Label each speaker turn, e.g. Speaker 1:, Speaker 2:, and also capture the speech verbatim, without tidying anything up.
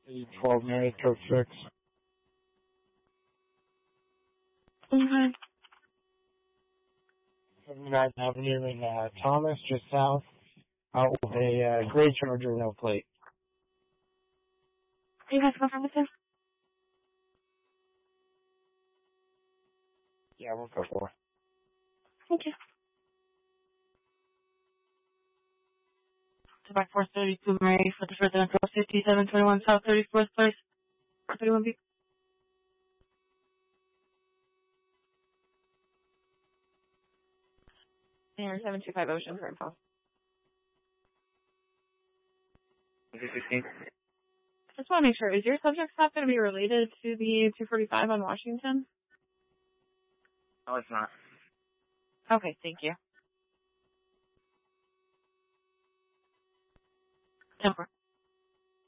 Speaker 1: eight twelve Mary Code six.
Speaker 2: Okay.
Speaker 1: seventy-ninth Avenue in uh, Thomas, just south, out with a uh, gray Charger, no plate.
Speaker 2: Are you guys confirm with this?
Speaker 1: Yeah, we'll go for it.
Speaker 2: Thank you. To back four thirty-two Mary for the residential fifty-seven twenty-one South thirty-fourth Place. thirty-one B. And seven two five Ocean for info. Just want to make sure, is your subject stop going to be related to the two forty-five on Washington?
Speaker 3: No, it's not.
Speaker 2: Okay, thank you. ten four.